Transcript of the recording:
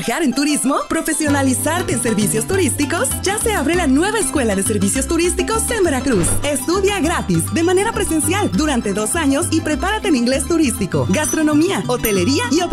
¿Trabajar en turismo? ¿Profesionalizarte en servicios turísticos? Ya se abre la nueva Escuela de Servicios Turísticos en Veracruz. Estudia gratis, de manera presencial, durante 2 años y prepárate en inglés turístico, gastronomía, hotelería y operación